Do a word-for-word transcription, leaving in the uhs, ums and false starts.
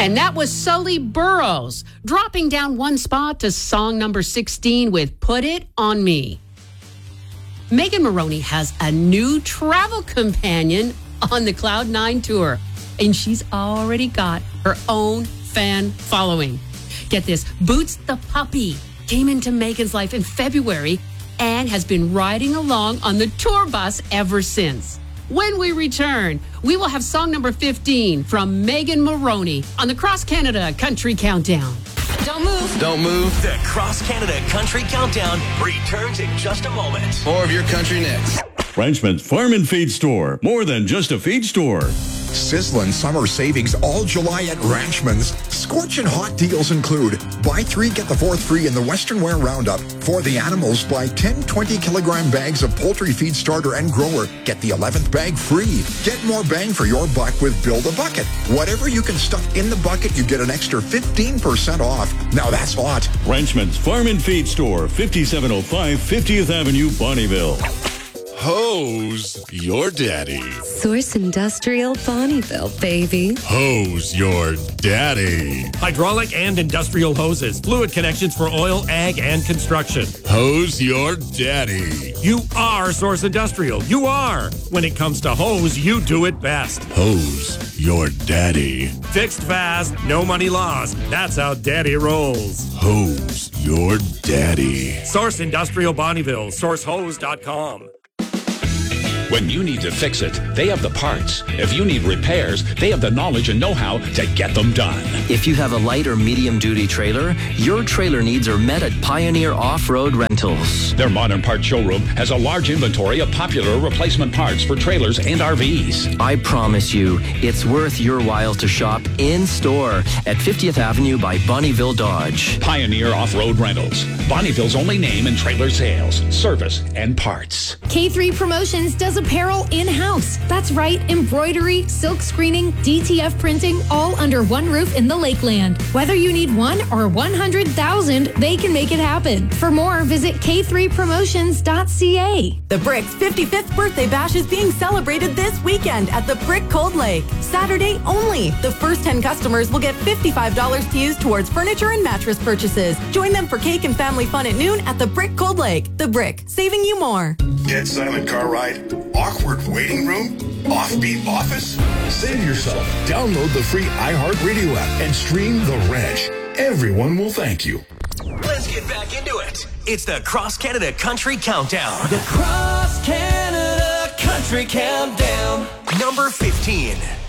And that was Sully Burrows, dropping down one spot to song number sixteen with Put It On Me. Megan Moroney has a new travel companion on the Cloud Nine tour, and she's already got her own fan following. Get this, Boots the puppy came into Megan's life in February and has been riding along on the tour bus ever since. When we return, we will have song number fifteen from Megan Moroney on the Cross Canada Country Countdown. Don't move. Don't move. The Cross Canada Country Countdown returns in just a moment. More of your country next. Frenchman's Farm and Feed Store. More than just a feed store. Sizzling summer savings all July at Ranchman's. Scorching hot deals include buy three, get the fourth free in the Western Wear Roundup. For the animals, buy ten twenty kilogram bags of poultry feed starter and grower. Get the eleventh bag free. Get more bang for your buck with Build a Bucket. Whatever you can stuff in the bucket, you get an extra fifteen percent off. Now that's hot. Ranchman's Farm and Feed Store, fifty-seven oh five fiftieth Avenue, Bonnyville. Hose your daddy. Source Industrial Bonnyville, baby. Hose your daddy. Hydraulic and industrial hoses. Fluid connections for oil, ag, and construction. Hose your daddy. You are Source Industrial. You are. When it comes to hose, you do it best. Hose your daddy. Fixed fast, no money lost. That's how daddy rolls. Hose your daddy. Source Industrial Bonnyville. source hose dot com. When you need to fix it, they have the parts. If you need repairs, they have the knowledge and know-how to get them done. If you have a light or medium-duty trailer, your trailer needs are met at Pioneer Off-Road Rentals. Their modern part showroom has a large inventory of popular replacement parts for trailers and R Vs. I promise you, it's worth your while to shop in-store at fiftieth Avenue by Bonnyville Dodge. Pioneer Off-Road Rentals. Bonnyville's only name in trailer sales, service, and parts. K three Promotions does apparel in-house. That's right, embroidery, silk screening, D T F printing, all under one roof in the Lakeland. Whether you need one or one hundred thousand, they can make it happen. For more, visit k three promotions dot c a. The Brick's fifty-fifth birthday bash is being celebrated this weekend at the Brick Cold Lake. Saturday only. The first ten customers will get fifty-five dollars to use towards furniture and mattress purchases. Join them for cake and family fun at noon at the Brick Cold Lake. The Brick, saving you more. Dead silent car ride? Awkward waiting room? Offbeat office? Save yourself. Download the free iHeartRadio app and stream The Ranch. Everyone will thank you. Let's get back into it. It's the Cross Canada Country Countdown. The Cross Canada Country Countdown. Number fifteen.